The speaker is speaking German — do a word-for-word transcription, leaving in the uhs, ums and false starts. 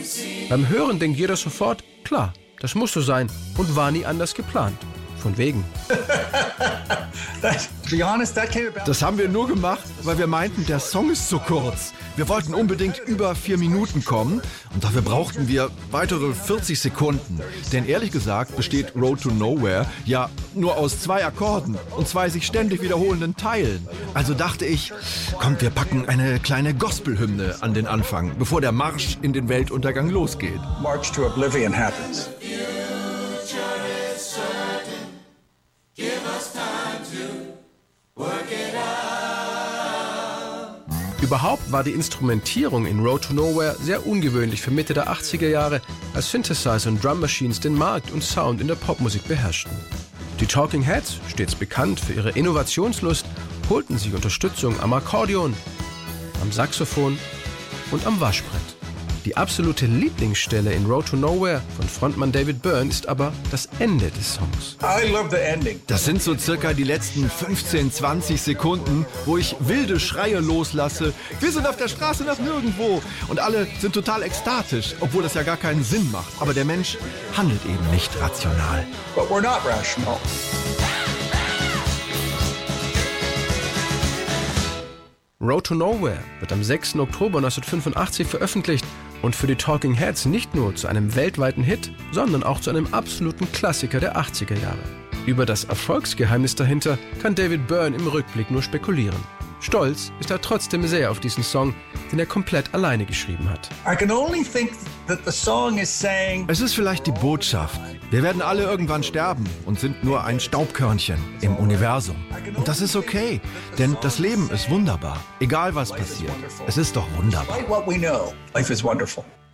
Beim Hören denkt jeder sofort, klar, das muss so sein und war nie anders geplant. Von wegen. Das haben wir nur gemacht, weil wir meinten, der Song ist zu kurz. Wir wollten unbedingt über vier Minuten kommen und dafür brauchten wir weitere vierzig Sekunden. Denn ehrlich gesagt besteht Road to Nowhere ja nur aus zwei Akkorden und zwei sich ständig wiederholenden Teilen. Also dachte ich, kommt, wir packen eine kleine Gospelhymne an den Anfang, bevor der Marsch in den Weltuntergang losgeht. March to Oblivion happens. Überhaupt war die Instrumentierung in Road to Nowhere sehr ungewöhnlich für Mitte der achtziger Jahre, als Synthesizer und Drum Machines den Markt und Sound in der Popmusik beherrschten. Die Talking Heads, stets bekannt für ihre Innovationslust, holten sich Unterstützung am Akkordeon, am Saxophon und am Waschbrett. Die absolute Lieblingsstelle in Road to Nowhere von Frontmann David Byrne ist aber das Ende des Songs. I love the ending. Das sind so circa die letzten fünfzehn, zwanzig Sekunden, wo ich wilde Schreie loslasse. Wir sind auf der Straße nach nirgendwo. Und alle sind total ekstatisch, obwohl das ja gar keinen Sinn macht. Aber der Mensch handelt eben nicht rational. But we're not rational. Road to Nowhere wird am sechsten Oktober neunzehnhundertfünfundachtzig veröffentlicht und für die Talking Heads nicht nur zu einem weltweiten Hit, sondern auch zu einem absoluten Klassiker der achtziger Jahre. Über das Erfolgsgeheimnis dahinter kann David Byrne im Rückblick nur spekulieren. Stolz ist er trotzdem sehr auf diesen Song, den er komplett alleine geschrieben hat. I can only think that the song is saying, Es ist vielleicht die Botschaft. Wir werden alle irgendwann sterben und sind nur ein Staubkörnchen im Universum. Und das ist okay, denn das Leben ist wunderbar. Egal was passiert, es ist doch wunderbar. despite what we know, life is wonderful.